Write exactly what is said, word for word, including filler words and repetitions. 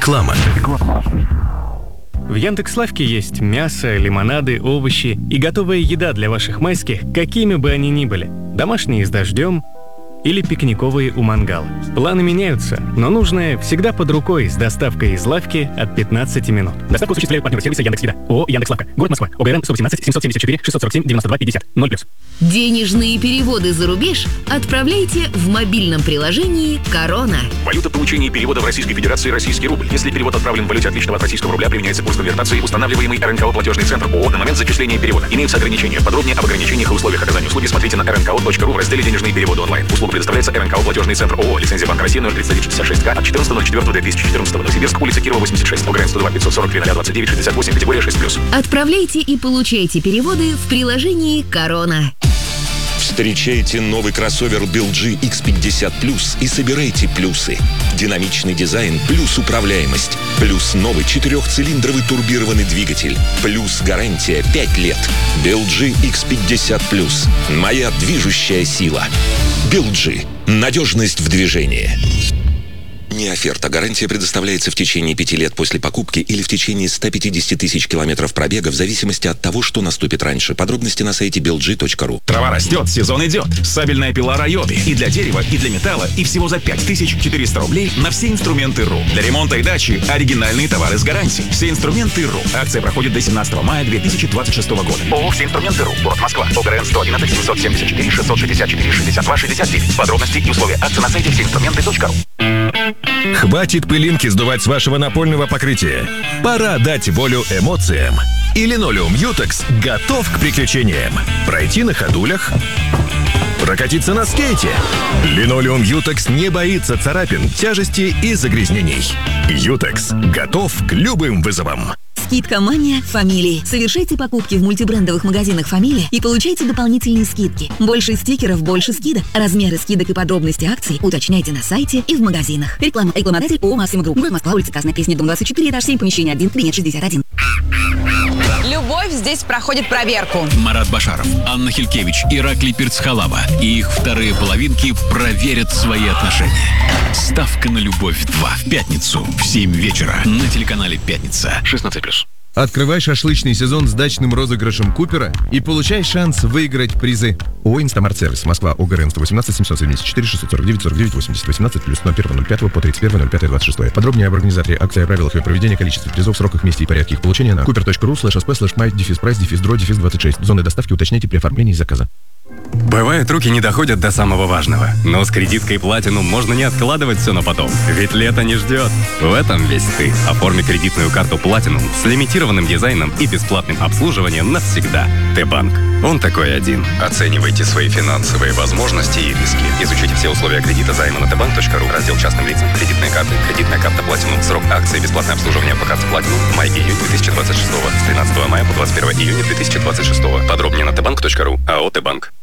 Реклама. В Яндекс.Лавке есть мясо, лимонады, овощи и готовая еда для ваших майских, какими бы они ни были. Домашние с дождем или пикниковые у мангала. Планы меняются, но нужное всегда под рукой с доставкой из лавки от пятнадцати минут. Доставку осуществляют партнеры сервиса Яндекс.Еда. ООО «Яндекс.Лавка». Город Москва. ОГРН сто восемнадцать семьсот семьдесят четыре шестьсот сорок семь девяносто два пятьдесят. ноль плюс. Денежные переводы за рубеж отправляйте в мобильном приложении «Корона». Валюта получения и перевода в Российской Федерации – российский рубль. Если перевод отправлен в валюте отличного от российского рубля, применяется курс конвертации, устанавливаемый эр эн ка о платежный центр ООО на момент зачисления перевода. Имеются ограничения. Подробнее об ограничениях и условиях оказания услуги смотрите на эр эн ка о точка ру в разделе «Денежные переводы онлайн». Услуга предоставляется эр эн ка о платежный центр ООО. Лицензия Банка России ноль тридцать один шестьдесят шесть ка от четырнадцатого четвёртого две тысячи четырнадцатого. Новосибирск, улица Кирова, восемьдесят шесть. ОГРН сто два пятьсот сорок три ноль двадцать девять шестьдесят восемь, категория шесть плюс. Отправляйте и получайте переводы в приложении «Корона». Встречайте новый кроссовер би эл джи икс пятьдесят плюс и собирайте плюсы. Динамичный дизайн плюс управляемость. Плюс новый четырехцилиндровый турбированный двигатель. Плюс гарантия пять лет. би эл джи икс пятьдесят плюс. Моя движущая сила. би эл джи. Надежность в движении. Не оферта. Гарантия предоставляется в течение пяти лет после покупки или в течение ста пятидесяти тысяч километров пробега в зависимости от того, что наступит раньше. Подробности на сайте би эл джи точка ру. Трава растет, сезон идет. Сабельная пила Райоби. И для дерева, и для металла. И всего за пять тысяч четыреста рублей на все инструменты РУ. Для ремонта и дачи оригинальные товары с гарантией. Все инструменты РУ. Акция проходит до семнадцатого мая две тысячи двадцать шестого года. ООО «Все инструменты РУ». Город Москва. ОГРН сто одиннадцать семьсот семьдесят четыре шестьсот шестьдесят четыре шестьдесят два шестьдесят девять. Подробности и условия акции на сайте все инструменты точка ру. Хватит пылинки сдувать с вашего напольного покрытия. Пора дать волю эмоциям. И линолеум Ютекс готов к приключениям. Пройти на ходулях, прокатиться на скейте. Линолеум Ютекс не боится царапин, тяжести и загрязнений. Ютекс готов к любым вызовам. Скидка «Мания» фамилии. Совершайте покупки в мультибрендовых магазинах «Фамилия» и получайте дополнительные скидки. Больше стикеров, больше скидок. Размеры скидок и подробности акций уточняйте на сайте и в магазинах. Реклама. Рекламодатель ООО «Максим Групп». Город Москва, улица Красной Пресни, дом двадцать четыре, этаж семь, помещение один, кабинет шестьдесят один. Любовь здесь проходит проверку. Марат Башаров, Анна Хилькевич, Ираклий Перцхалава и их вторые половинки проверят свои отношения. Ставка на любовь два в пятницу в семь вечера на телеканале «Пятница». шестнадцать плюс. Открывай шашлычный сезон с дачным розыгрышем Купера и получай шанс выиграть призы. ООО «Инстамарт-сервис», Москва, ОГРН сто восемнадцать семьсот семьдесят четыре шестьсот сорок девять сорок девять восемьдесят восемнадцать плюс ноль первого ноль пятого по тридцать первое ноль пятое двадцать шестое. Подробнее об организаторе акции, о правилах ее проведения, количестве призов, сроках, месте и порядке их получения на купер точка ру слэш эс пэ слэш май дефис прайс дефис дро дефис двадцать шесть. Зоны доставки уточняйте при оформлении заказа. Бывает, руки не доходят до самого важного. Но с кредиткой Platinum можно не откладывать все на потом. Ведь лето не ждет. В этом весь ты. Оформи кредитную карту Platinum с лимитированным дизайном и бесплатным обслуживанием навсегда. Т-банк. Он такой один. Оценивайте свои финансовые возможности и риски. Изучите все условия кредита займа на тэ банк точка ру. Раздел частным лицам. Кредитные карты. Кредитная карта Platinum. Срок акции. Бесплатное обслуживание по карте Platinum. Май-июнь две тысячи двадцать шестого. С тринадцатого мая по двадцать первое июня две тысячи двадцать шестого. Подробнее на тэ банк точка ру. АО «Т-банк».